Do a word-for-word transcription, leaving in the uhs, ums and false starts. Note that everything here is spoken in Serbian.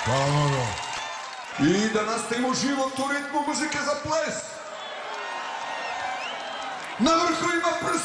Hvala mnogo. I da nastavimo život u ritmu muzike za ples. Na vrhu ima